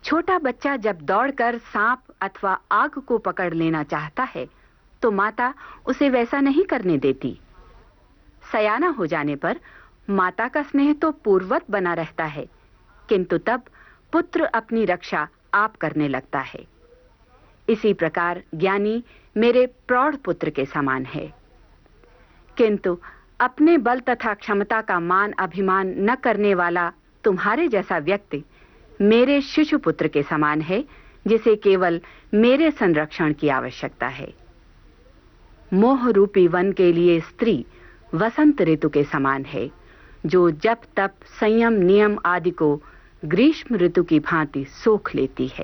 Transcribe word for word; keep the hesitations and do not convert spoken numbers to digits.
छोटा बच्चा जब दौड़कर सांप अथवा आग को पकड़ लेना चाहता है तो माता उसे वैसा नहीं करने देती। सयाना हो जाने पर माता का स्नेह तो पूर्ववत बना रहता है, किंतु तब पुत्र अपनी रक्षा आप करने लगता है। इसी प्रकार ज्ञानी मेरे प्रौढ़ पुत्र के समान है, किंतु अपने बल तथा क्षमता का मान अभिमान न करने वाला तुम्हारे जैसा व्यक्ति मेरे शिशु पुत्र के समान है, जिसे केवल मेरे संरक्षण की आवश्यकता है। मोह रूपी वन के लिए स्त्री वसंत ऋतु के समान है, जो जप तप संयम नियम आदि को ग्रीष्म ऋतु की भांति सोख लेती है।